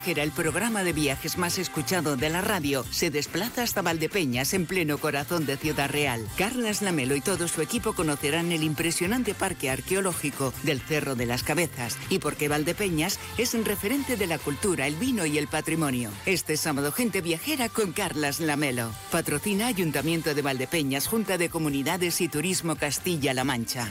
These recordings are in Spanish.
Era el programa de viajes más escuchado de la radio. Se desplaza hasta Valdepeñas, en pleno corazón de Ciudad Real. Carlas Lamelo y todo su equipo conocerán el impresionante parque arqueológico del Cerro de las Cabezas y por qué Valdepeñas es un referente de la cultura, el vino y el patrimonio. Este sábado, Gente Viajera con Carlas Lamelo. Patrocina Ayuntamiento de Valdepeñas, Junta de Comunidades y Turismo Castilla-La Mancha.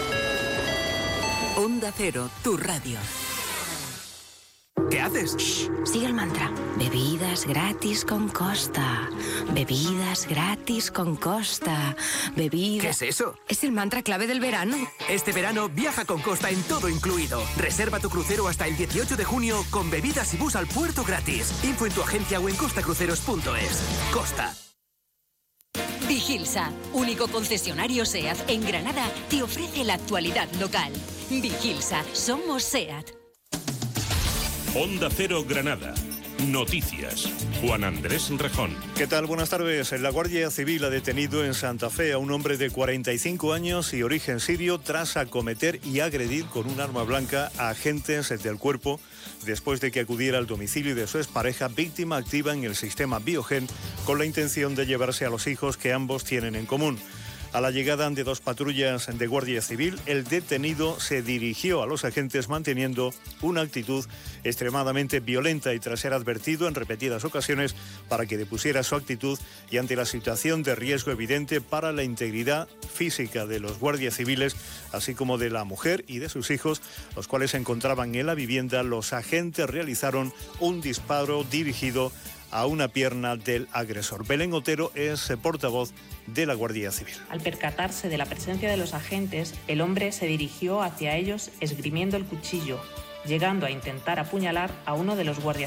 Onda Cero, tu radio. ¿Qué haces? Shh, sigue el mantra. Bebidas gratis con Costa. Bebidas gratis con Costa. Bebidas... ¿Qué es eso? Es el mantra clave del verano. Este verano viaja con Costa en todo incluido. Reserva tu crucero hasta el 18 de junio con bebidas y bus al puerto gratis. Info en tu agencia o en costacruceros.es. Costa. Vigilsa, único concesionario SEAT en Granada, te ofrece la actualidad local. Vigilsa, somos SEAT. Onda Cero Granada. Noticias. Juan Andrés Rejón. ¿Qué tal? Buenas tardes. La Guardia Civil ha detenido en Santa Fe a un hombre de 45 años y origen sirio tras acometer y agredir con un arma blanca a agentes del cuerpo después de que acudiera al domicilio de su expareja, víctima activa en el sistema Biogen, con la intención de llevarse a los hijos que ambos tienen en común. A la llegada de 2 patrullas de Guardia Civil, el detenido se dirigió a los agentes manteniendo una actitud extremadamente violenta y tras ser advertido en repetidas ocasiones para que depusiera su actitud y ante la situación de riesgo evidente para la integridad física de los guardias civiles, así como de la mujer y de sus hijos, los cuales se encontraban en la vivienda, los agentes realizaron un disparo dirigido a una pierna del agresor. Belén Otero es portavoz de la Guardia Civil. Al percatarse de la presencia de los agentes, el hombre se dirigió hacia ellos esgrimiendo el cuchillo, llegando a intentar apuñalar a uno de los guardias